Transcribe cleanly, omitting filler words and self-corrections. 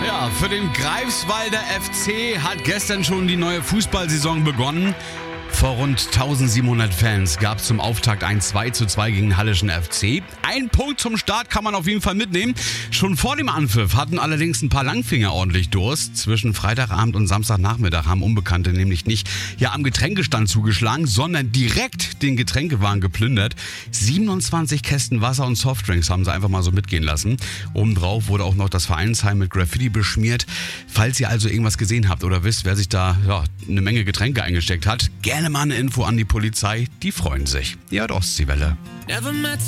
Ja, für den Greifswalder FC hat gestern schon die neue Fußballsaison begonnen. Vor rund 1700 Fans gab es zum Auftakt ein 2:2 gegen den Halleschen FC. Ein Punkt zum Start kann man auf jeden Fall mitnehmen. Schon vor dem Anpfiff hatten allerdings ein paar Langfinger ordentlich Durst. Zwischen Freitagabend und Samstagnachmittag haben Unbekannte nämlich nicht am Getränkestand zugeschlagen, sondern direkt den Getränkewagen geplündert. 27 Kästen Wasser und Softdrinks haben sie einfach mal so mitgehen lassen. Obendrauf wurde auch noch das Vereinsheim mit Graffiti beschmiert. Falls ihr also irgendwas gesehen habt oder wisst, wer sich da eine Menge Getränke eingesteckt hat, gerne mal eine Info an die Polizei, die freuen sich. Ja, Ostseewelle.